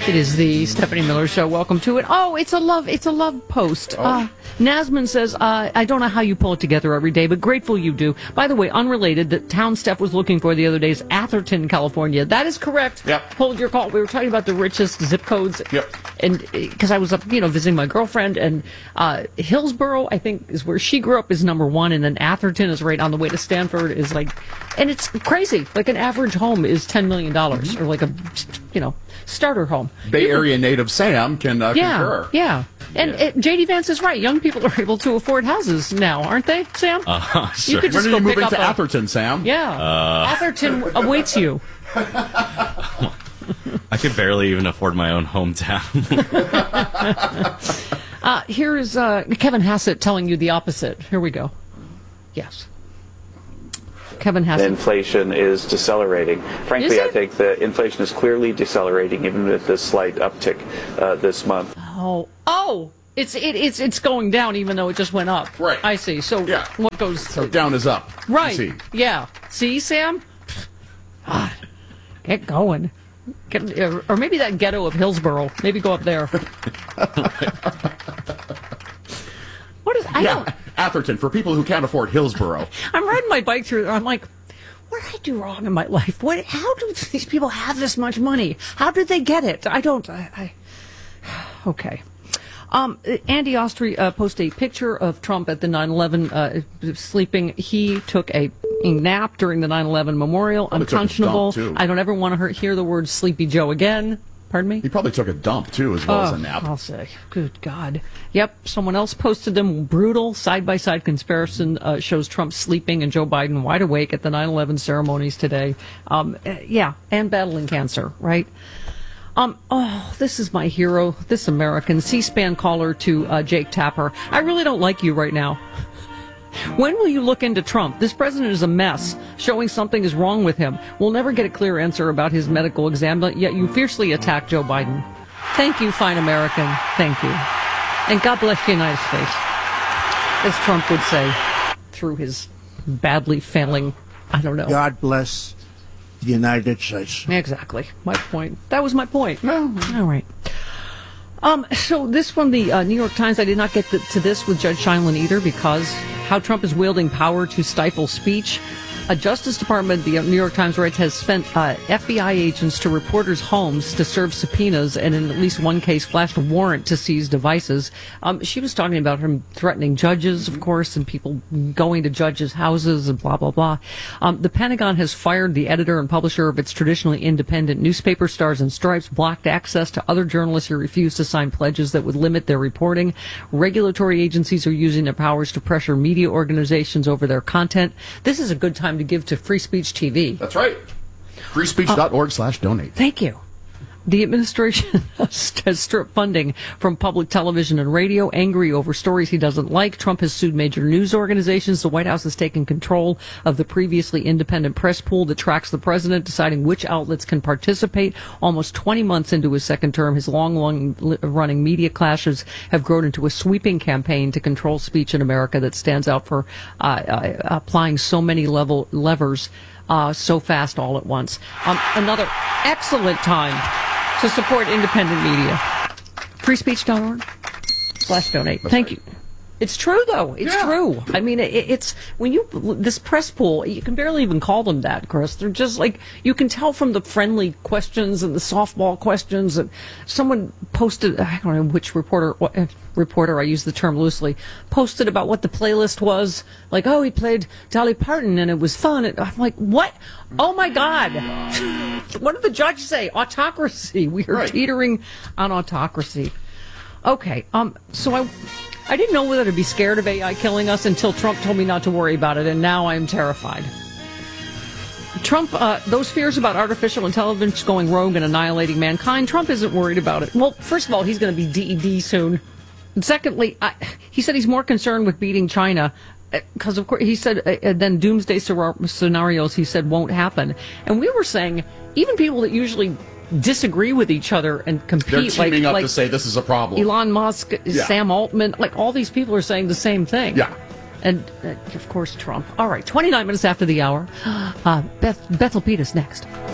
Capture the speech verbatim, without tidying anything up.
It is the Stephanie Miller Show. Welcome to it. Oh, it's a love, it's a love post. Oh. Uh, Nasman says, uh, I don't know how you pull it together every day, but grateful you do. By the way, unrelated, the town Steph was looking for the other day is Atherton, California. That is correct. Yep. Hold your call. We were talking about the richest zip codes. Yep. And because I was up, you know, visiting my girlfriend, and uh, Hillsborough, I think, is where she grew up, is number one, and then Atherton is right on the way to Stanford, is like, and it's crazy. Like an average home is ten million dollars, mm-hmm. or like a, you know, starter home. Bay you Area can, native Sam can uh, yeah, concur. Yeah, and yeah. It, J D Vance is right. Young people are able to afford houses now, aren't they, Sam? Uh, sure. You could just when are go you pick moving up to a, Atherton, Sam? Yeah, uh, Atherton awaits you. I could barely even afford my own hometown. uh, here's uh, Kevin Hassett telling you the opposite. Here we go. Yes. Kevin Hassett. Inflation is decelerating. Frankly, I think the inflation is clearly decelerating, even with this slight uptick uh, this month. Oh, oh, it's it, it's it's going down, even though it just went up. Right. I see. So yeah. what goes? So down is up. Right. See. Yeah. See, Sam. God, get going. Get, or maybe that ghetto of Hillsborough. Maybe go up there. What is? I yeah, don't. Atherton, for people who can't afford Hillsborough. I'm riding my bike through there. I'm like, what did I do wrong in my life? What? How do these people have this much money? How did they get it? I don't. I. I okay. Um, Andy Ostry uh, posted a picture of Trump at the nine eleven uh, sleeping. He took a, a nap during the nine eleven memorial. Probably unconscionable. Took a dump, too. I don't ever want to hear the word Sleepy Joe again. Pardon me? He probably took a dump, too, as well oh, as a nap. I'll say. Good God. Yep, someone else posted them. Brutal side-by-side comparison uh, shows Trump sleeping and Joe Biden wide awake at the nine eleven ceremonies today. Um, uh, yeah, and battling cancer, right? Um, oh, this is my hero, this American C-SPAN caller to uh, Jake Tapper. I really don't like you right now. When will you look into Trump? This president is a mess, showing something is wrong with him. We'll never get a clear answer about his medical exam, but yet you fiercely attack Joe Biden. Thank you, fine American. Thank you. And God bless the United States, as Trump would say, through his badly failing, I don't know. God bless the United States. Exactly. My point. That was my point. Well, all right. Um, so this from the uh, New York Times, I did not get the, to this with Judge Scheindlin either, because how Trump is wielding power to stifle speech. A Justice Department, the New York Times writes, has spent uh, F B I agents to reporters' homes to serve subpoenas, and in at least one case flashed a warrant to seize devices. Um, she was talking about him threatening judges, of course, and people going to judges' houses and blah, blah, blah. Um, the Pentagon has fired the editor and publisher of its traditionally independent newspaper, Stars and Stripes, blocked access to other journalists who refused to sign pledges that would limit their reporting. Regulatory agencies are using their powers to pressure media organizations over their content. This is a good time to give to Free Speech T V. That's right. free speech dot org slash donate. Thank you. The administration has stripped funding from public television and radio, angry over stories he doesn't like. Trump has sued major news organizations. The White House has taken control of the previously independent press pool that tracks the president, deciding which outlets can participate. Almost twenty months into his second term, his long-running media clashes have grown into a sweeping campaign to control speech in America that stands out for uh, uh, applying so many level levers uh, so fast all at once. Um, another excellent time to support independent media. free speech dot org slash donate. That's Thank right. you. It's true, though. It's yeah. true. I mean, it, it's when you this press pool, you can barely even call them that, Chris. They're just like, you can tell from the friendly questions and the softball questions. And someone posted, I don't know which reporter, what, uh, reporter, I use the term loosely, posted about what the playlist was. Like, oh, he played Dolly Parton and it was fun. And I'm like, what? Oh, my God. What did the judge say? Autocracy. We are right. teetering on autocracy. Okay. Um. So I. I didn't know whether to be scared of A I killing us until Trump told me not to worry about it, and now I'm terrified. Trump, uh, those fears about artificial intelligence going rogue and annihilating mankind, Trump isn't worried about it. Well, first of all, he's going to be D E D soon. And secondly, I, he said he's more concerned with beating China, because of course he said uh, then doomsday scenarios he said won't happen. And we were saying even people that usually disagree with each other and compete. They're teaming like, up like to say this is a problem. Elon Musk, yeah. Sam Altman, like all these people are saying the same thing. Yeah. And, uh, of course, Trump. All right, twenty-nine minutes after the hour. Uh, Beth, Bethel Peters next.